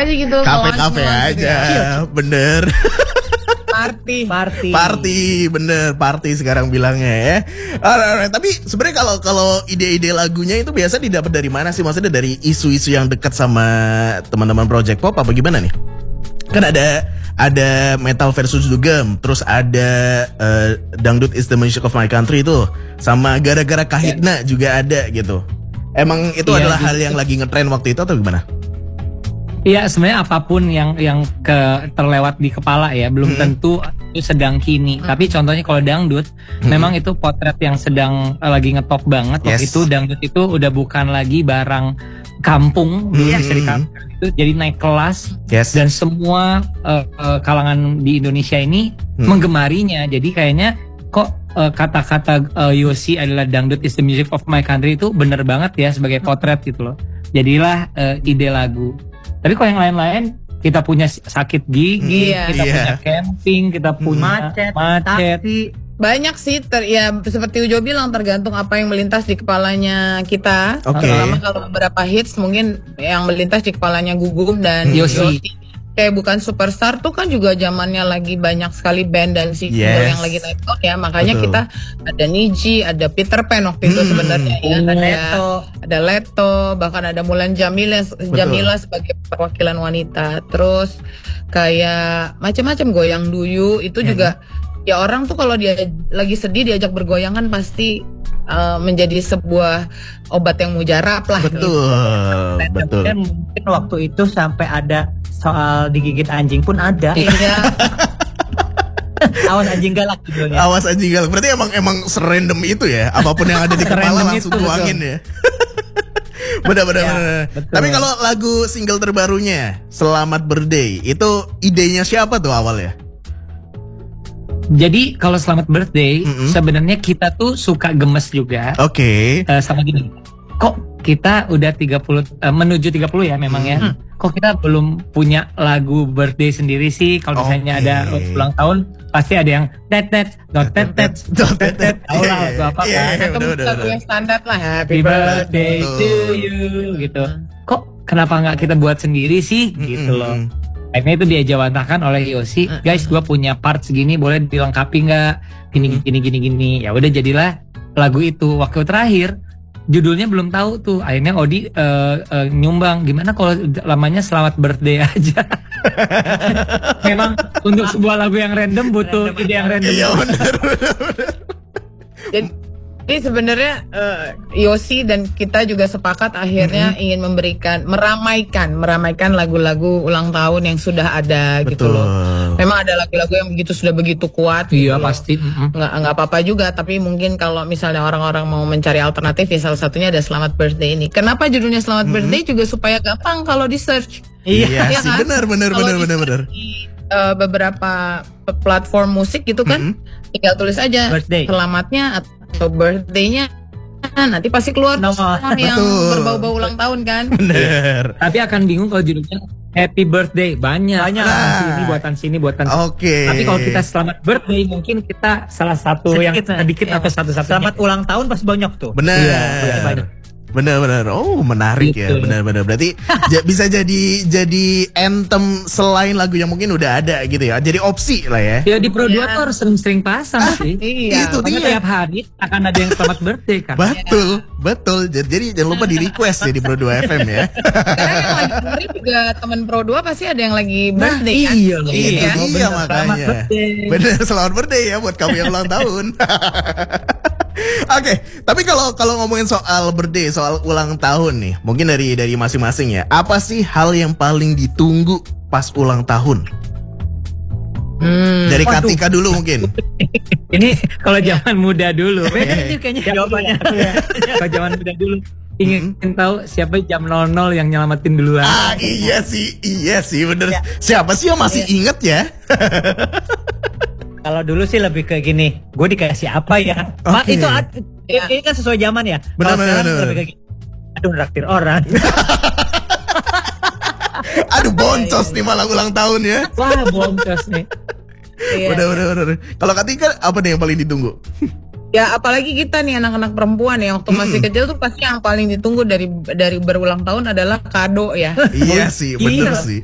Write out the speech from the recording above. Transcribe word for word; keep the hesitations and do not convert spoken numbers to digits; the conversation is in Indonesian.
aja gitu. Kafe-kafe aja, bener. Party, party, party, bener, party sekarang bilangnya ya. Alright, tapi sebenarnya kalau kalau ide-ide lagunya itu biasa didapat dari mana sih? Maksudnya dari isu-isu yang dekat sama teman-teman Project Pop apa gimana nih? Kan ada ada Metal versus Dugem, terus ada uh, Dangdut is the Music of My Country itu, sama Gara-gara Kahitna yeah. juga ada gitu. Emang itu yeah, adalah gitu. Hal yang lagi ngetren waktu itu atau gimana? Iya, sebenarnya apapun yang yang ke terlewat di kepala ya, belum hmm. tentu itu sedang kini. Hmm. Tapi contohnya kalau dangdut, hmm. memang itu potret yang sedang uh, lagi ngetop banget. Waktu yes. itu dangdut itu udah bukan lagi barang kampung, dulu bisa di kampung itu jadi naik kelas yes. dan semua uh, uh, kalangan di Indonesia ini hmm. menggemarinya. Jadi kayaknya kok uh, kata-kata uh, Yosi adalah dangdut is the music of my country itu bener banget ya sebagai potret gitu loh. Jadilah uh, ide lagu. Tapi kalau yang lain-lain, kita punya sakit gigi, iya. kita iya. punya camping, kita punya macet, macet. Taksi. Banyak sih, ter, ya seperti Ujo bilang tergantung apa yang melintas di kepalanya kita. Okay. Terutama kalau beberapa hits mungkin yang melintas di kepalanya Gugum dan Yosi. Kayak Bukan Superstar tuh kan juga zamannya lagi banyak sekali band dan single yes. yang lagi naik daun ya. Makanya Betul. Kita ada Niji, ada Peter Pan waktu itu hmm. sebenarnya ya. Ada Leto, ada Leto, bahkan ada Mulan Jamila, Jamila sebagai perwakilan wanita. Terus kayak macam-macam Goyang Duyu itu hmm. juga ya orang tuh kalau dia lagi sedih diajak bergoyang kan pasti uh, menjadi sebuah obat yang mujarab lah. Betul, gitu. betul. Dan mungkin waktu itu sampai ada soal digigit anjing pun ada. Iya. Awas anjing galak judulnya. Awas anjing galak. Berarti emang emang serandom itu ya. Apapun yang ada di kepala langsung tuangin ya. Benar-benar. Ya, tapi kalau lagu single terbarunya Selamat Birthday itu idenya siapa tuh awalnya? Jadi kalau Selamat Birthday mm-hmm. sebenarnya kita tuh suka gemes juga. Oke. Okay. Uh, sama gini. Kok kita udah tiga puluh uh, menuju tiga puluh ya memang ya. Mm-hmm. Kok kita belum punya lagu birthday sendiri sih? Kalau misalnya okay. ada ulang tahun pasti ada yang tet tet dot tet tet dot tet tet. Tahu lah lagu apa kan? Itu lagu yang standar lah. Happy birthday to you gitu. Kok kenapa nggak kita buat sendiri sih? Gitu loh. Akhirnya itu diajawantahkan oleh Yosi, guys, gue punya part segini, boleh dilengkapi nggak? Gini gini gini gini. Ya udah jadilah lagu itu. Waktu terakhir judulnya belum tahu tuh. Akhirnya Odi uh, uh, nyumbang. Gimana kalau lamanya Selamat Birthday aja? Memang untuk sebuah lagu yang random butuh ide yang random. Iya benar benar. Jadi sebenarnya uh, Yosi dan kita juga sepakat akhirnya mm-hmm. ingin memberikan meramaikan meramaikan lagu-lagu ulang tahun yang sudah ada. Betul. Gitu loh. Memang ada lagu-lagu yang begitu sudah begitu kuat. Iya gitu pasti. Mm-hmm. Nggak nggak apa-apa juga. Tapi mungkin kalau misalnya orang-orang mau mencari alternatif ya salah satunya ada Selamat Birthday ini. Kenapa judulnya Selamat mm-hmm. Birthday juga supaya gampang kalau di search. Iya, iya sih kan? benar benar benar benar benar. Di uh, beberapa platform musik gitu kan, mm-hmm. tinggal tulis aja birthday. Selamatnya atau birthday-nya, nah, nanti pasti keluar no, semua yang berbau-bau ulang tahun kan. Bener. Tapi akan bingung kalau judulnya Happy Birthday banyak. Banyak. Nah. Buatan sini, buatan sini, buatan. Oke. Okay. Tapi kalau kita Selamat Birthday mungkin kita salah satu sedikit, yang sedikit ya. Atau satu-satu. Selamat ulang tahun pasti banyak tuh. Bener. Iya, banyak. Benar-benar, oh menarik gitu. Ya, benar-benar. Berarti j- bisa jadi jadi anthem selain lagu yang mungkin udah ada gitu ya. Jadi opsi lah ya. Ya di Pro dua tuh harus sering-sering pasang ah, sih. Iya. Itu dia. Tiap hari akan ada yang Selamat Birthday kan. Betul, ya. betul. Jadi jangan lupa di request ya di Pro dua F M ya. Karena yang lagi dengerin juga teman Pro dua pasti ada yang lagi birthday nah, kan. Iya, iya, iya, iya, iya makanya. Bener, selamat birthday ya buat kamu yang ulang tahun. Oke, okay, tapi kalau kalau ngomongin soal birthday, soal ulang tahun nih, mungkin dari dari masing-masing ya. Apa sih hal yang paling ditunggu pas ulang tahun? Hmm, dari waduh. Katika dulu mungkin. Ini kalau zaman muda dulu. Beda nih kayaknya jawabannya. Kalau zaman muda dulu ingin hmm. tahu siapa jam nol nol yang nyelamatin duluan. Ah iya sih, iya sih bener. Ya. Siapa sih yang masih ya. Inget ya? Kalau dulu sih lebih ke gini, gue dikasih apa ya? Okay. Mak itu ya. Ini kan sesuai zaman ya. Kalau sekarang bener. Lebih ke gini, aduh nraktir orang. Aduh boncos nih malah ulang tahun ya. Wah boncos nih. Bener bener bener. Kalau Katika apa nih yang paling ditunggu? Ya apalagi kita nih anak-anak perempuan ya waktu masih mm. kecil tuh pasti yang paling ditunggu dari dari berulang tahun adalah kado ya. Iya sih bener iya. sih.